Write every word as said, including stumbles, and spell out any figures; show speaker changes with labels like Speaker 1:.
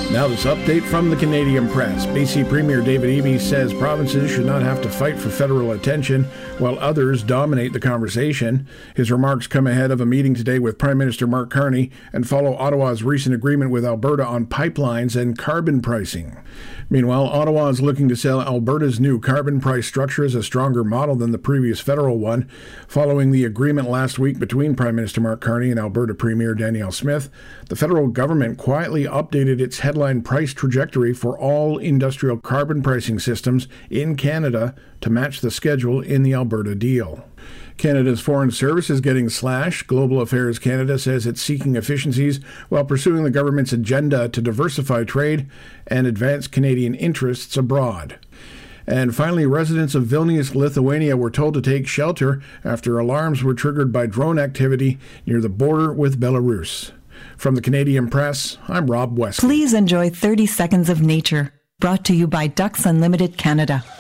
Speaker 1: Now this update from the Canadian Press. B C Premier David Eby says provinces should not have to fight for federal attention while others dominate the conversation. His remarks come ahead of a meeting today with Prime Minister Mark Carney and follow Ottawa's recent agreement with Alberta on pipelines and carbon pricing. Meanwhile, Ottawa is looking to sell Alberta's new carbon price structure as a stronger model than the previous federal one. Following the agreement last week between Prime Minister Mark Carney and Alberta Premier Danielle Smith, the federal government quietly updated its headline price trajectory for all industrial carbon pricing systems in Canada to match the schedule in the Alberta deal. Canada's Foreign Service is getting slashed. Global Affairs Canada says it's seeking efficiencies while pursuing the government's agenda to diversify trade and advance Canadian interests abroad. And finally, residents of Vilnius, Lithuania were told to take shelter after alarms were triggered by drone activity near the border with Belarus. From the Canadian Press, I'm Rob West.
Speaker 2: Please enjoy thirty seconds of nature, brought to you by Ducks Unlimited Canada.